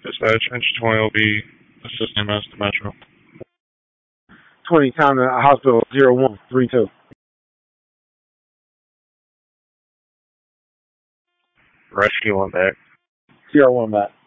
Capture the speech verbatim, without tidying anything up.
Dispatch, Entry twenty will be assisting us to Metro. twenty, time to hospital, zero one three two. Rescue one back. zero one back.